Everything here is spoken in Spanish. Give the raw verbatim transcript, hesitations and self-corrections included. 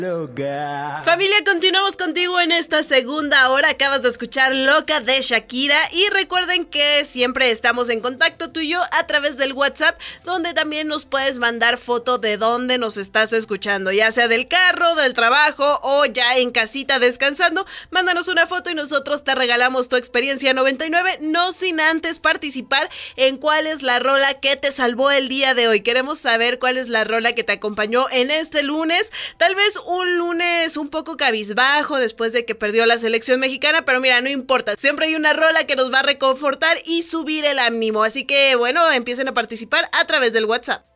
Loca. Familia, continuamos contigo en esta segunda hora. Acabas de escuchar Loca de Shakira. Y recuerden que siempre estamos en contacto tú y yo a través del WhatsApp, donde también nos puedes mandar foto de dónde nos estás escuchando, ya sea del carro, del trabajo o ya en casita descansando. Mándanos una foto y nosotros te regalamos tu experiencia noventa y nueve, no sin antes participar en cuál es la rola que te salvó el día de hoy. Queremos saber cuál es la rola que te acompañó en este lunes. Tal vez un lunes un poco cabizbajo después de que perdió la selección mexicana, pero mira, no importa, siempre hay una rola que nos va a reconfortar y subir el ánimo, así que bueno, empiecen a participar a través del WhatsApp.